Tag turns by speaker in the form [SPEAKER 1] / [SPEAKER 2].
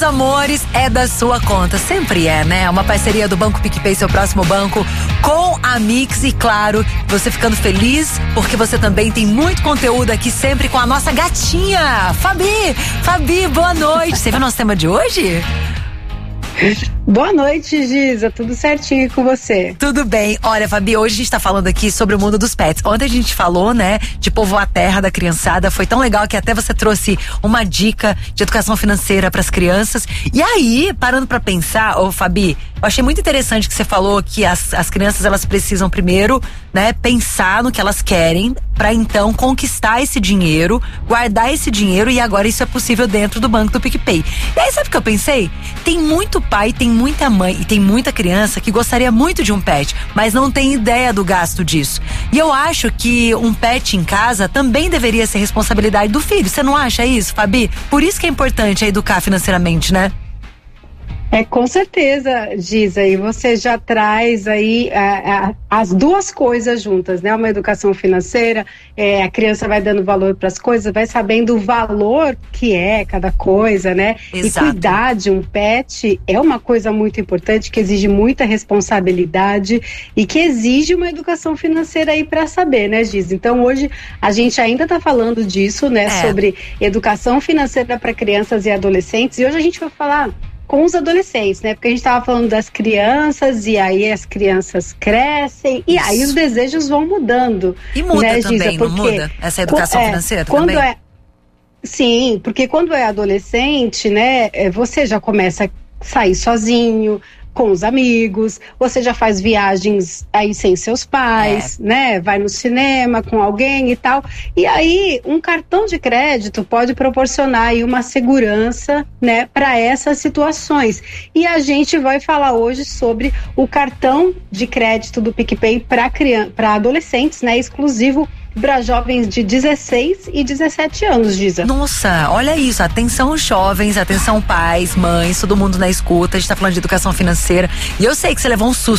[SPEAKER 1] amores, é da sua conta. Sempre é, né? Uma parceria do Banco PicPay, seu próximo banco, com a Mix. E claro, você ficando feliz, porque você também tem muito conteúdo aqui, sempre com a nossa gatinha, Fabi, boa noite. Você viu o nosso tema de hoje?
[SPEAKER 2] Boa noite, Giza, tudo certinho com você?
[SPEAKER 1] Tudo bem. Olha, Fabi, hoje a gente tá falando aqui sobre o mundo dos pets. Ontem a gente falou, né, de povoar a terra da criançada. Foi tão legal que até você trouxe uma dica de educação financeira pras crianças. E aí, parando pra pensar, Fabi, eu achei muito interessante que você falou que as crianças, elas precisam primeiro, né, pensar no que elas querem pra então conquistar esse dinheiro, guardar esse dinheiro, e agora isso é possível dentro do banco do PicPay. E aí, sabe o que eu pensei? Tem muito pai, tem muita mãe e tem muita criança que gostaria muito de um pet, mas não tem ideia do gasto disso. E eu acho que um pet em casa também deveria ser responsabilidade do filho. Você não acha isso, Fabi? Por isso que é importante educar financeiramente, né?
[SPEAKER 2] Com certeza, Giza, e você já traz aí as duas coisas juntas, né? Uma educação financeira, a criança vai dando valor para as coisas, vai sabendo o valor que é cada coisa, né?
[SPEAKER 1] Exato.
[SPEAKER 2] E cuidar de um pet é uma coisa muito importante, que exige muita responsabilidade e que exige uma educação financeira aí para saber, né, Giza? Então hoje a gente ainda está falando disso, né? Sobre educação financeira para crianças e adolescentes, e hoje a gente vai falar com os adolescentes, né? Porque a gente estava falando das crianças, e aí as crianças crescem, e aí os desejos vão mudando.
[SPEAKER 1] E muda, né,
[SPEAKER 2] também,
[SPEAKER 1] Giza? Não muda essa educação financeira também?
[SPEAKER 2] Sim, porque quando é adolescente, né, você já começa a sair sozinho, com os amigos, você já faz viagens aí sem seus pais, né? Vai no cinema com alguém e tal. E aí, um cartão de crédito pode proporcionar aí uma segurança, né, para essas situações. E a gente vai falar hoje sobre o cartão de crédito do PicPay para adolescentes, né? Exclusivo para jovens de 16 e 17 anos, Giza.
[SPEAKER 1] Nossa, olha isso, atenção jovens, atenção pais, mães, todo mundo na escuta, a gente tá falando de educação financeira, e eu sei que você levou um susto